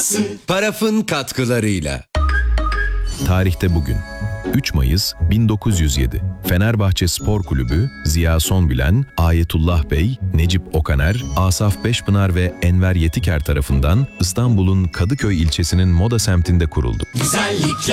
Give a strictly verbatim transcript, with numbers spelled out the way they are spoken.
Dünyası. Paraf'ın katkılarıyla. Tarihte bugün üç Mayıs bin dokuz yüz yedi. Fenerbahçe Spor Kulübü, Ziya Songülen, Ayetullah Bey, Necip Okaner, Asaf Beşpınar ve Enver Yetiker tarafından İstanbul'un Kadıköy ilçesinin Moda semtinde kuruldu. Güzellikler.